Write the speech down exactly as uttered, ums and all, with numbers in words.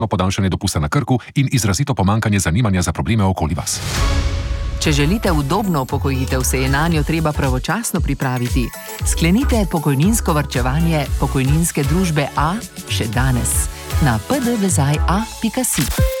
podaljšanje dopusta na Krku in izrazito pomanjkanje zanimanja za probleme okoli vas. Če želite udobno upokojitev, se je nanjo treba pravočasno pripraviti. Sklenite pokojninsko varčevanje pokojninske družbe A še danes na p d vezaj a pika si.